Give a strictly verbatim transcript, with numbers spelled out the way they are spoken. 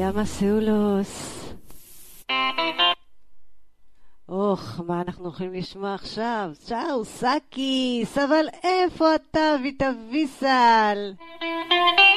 ימה סאולוס. אוח, מה אנחנו הולכים לשמוע עכשיו? צ'או, סאקיס, אבל איפה אתה ויטה ויסל?